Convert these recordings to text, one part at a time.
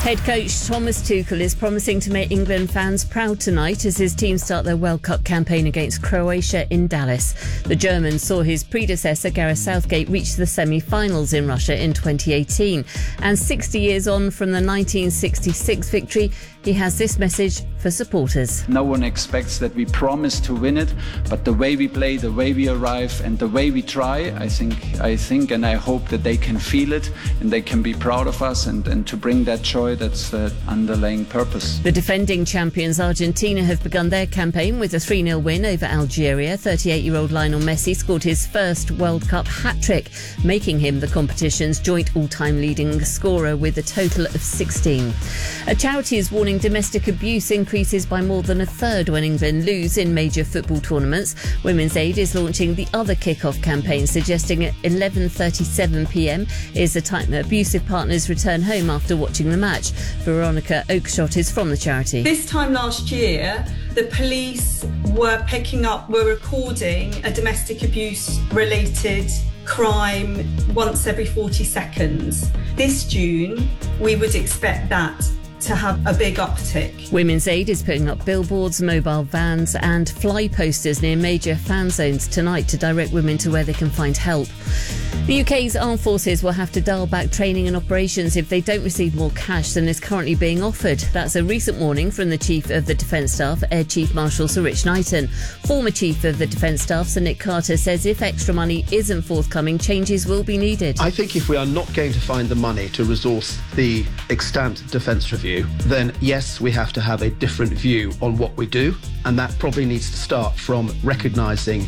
Head coach Thomas Tuchel is promising to make England fans proud tonight as his team start their World Cup campaign against Croatia in Dallas. The German saw his predecessor Gareth Southgate reach the semi-finals in Russia in 2018. And 60 years on from the 1966 victory, he has this message for supporters. No one expects that we promise to win it, but the way we play, the way we arrive and the way we try, I think and I hope that they can feel it and they can be proud of us and to bring that joy, that's the underlying purpose. The defending champions Argentina have begun their campaign with a 3-0 win over Algeria. 38-year-old Lionel Messi scored his first World Cup hat-trick, making him the competition's joint all-time leading scorer with a total of 16. A charity is warning domestic abuse increases by more than a third when England lose in major football tournaments. Women's Aid is launching the other kick-off campaign, suggesting at 11:37pm is the time that abusive partners return home after watching the match. Veronica Oakeshott is from the charity. This time last year, the police were recording a domestic abuse related crime once every 40 seconds. This June, we would expect that to have a big uptick. Women's Aid is putting up billboards, mobile vans and fly posters near major fan zones tonight to direct women to where they can find help. The UK's armed forces will have to dial back training and operations if they don't receive more cash than is currently being offered. That's a recent warning from the Chief of the Defence Staff, Air Chief Marshal Sir Rich Knighton. Former Chief of the Defence Staff, Sir Nick Carter, says if extra money isn't forthcoming, changes will be needed. I think if we are not going to find the money to resource the extant defence review, then yes, we have to have a different view on what we do, and that probably needs to start from recognising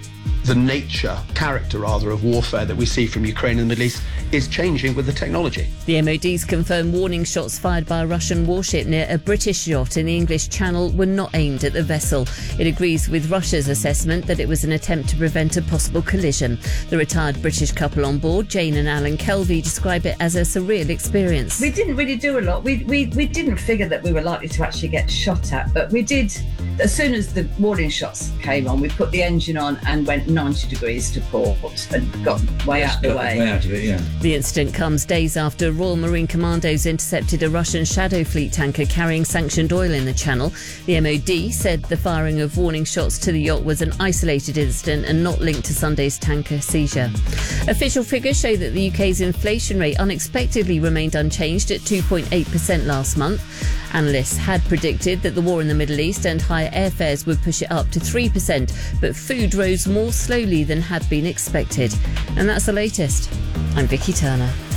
the character of warfare that we see from Ukraine and the Middle East is changing with the technology. The MOD's confirmed warning shots fired by a Russian warship near a British yacht in the English Channel were not aimed at the vessel. It agrees with Russia's assessment that it was an attempt to prevent a possible collision. The retired British couple on board, Jane and Alan Kelvey, describe it as a surreal experience. We didn't really do a lot. We didn't figure that we were likely to actually get shot at, but we did. As soon as the warning shots came on, we put the engine on and went 90 degrees to port and got way out of it, yeah. The incident comes days after Royal Marine Commandos intercepted a Russian Shadow Fleet tanker carrying sanctioned oil in the Channel. The MOD said the firing of warning shots to the yacht was an isolated incident and not linked to Sunday's tanker seizure. Official figures show that the UK's inflation rate unexpectedly remained unchanged at 2.8% last month. Analysts had predicted that the war in the Middle East and higher airfares would push it up to 3%, but food rose more slowly than had been expected. And that's the latest. I'm Vicky Turner.